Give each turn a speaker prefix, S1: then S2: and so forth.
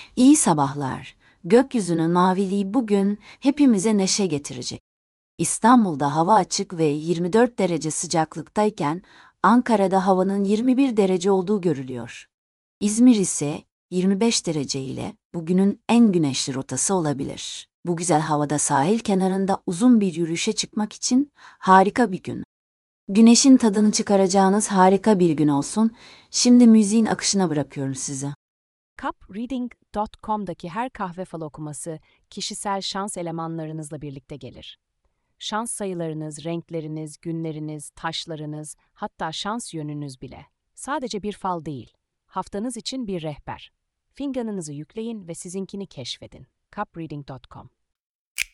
S1: İyi sabahlar. Gökyüzünün maviliği bugün hepimize neşe getirecek. İstanbul'da hava açık ve 24 derece sıcaklıktayken Ankara'da havanın 21 derece olduğu görülüyor. İzmir ise 25 derece ile bugünün en güneşli rotası olabilir. Bu güzel havada sahil kenarında uzun bir yürüyüşe çıkmak için harika bir gün. Güneşin tadını çıkaracağınız harika bir gün olsun. Şimdi müziğin akışına bırakıyorum sizi.
S2: Cupreading.com'daki her kahve fal okuması kişisel şans elemanlarınızla birlikte gelir. Şans sayılarınız, renkleriniz, günleriniz, taşlarınız, hatta şans yönünüz bile. Sadece bir fal değil, haftanız için bir rehber. Fincanınızı yükleyin ve sizinkini keşfedin. Cupreading.com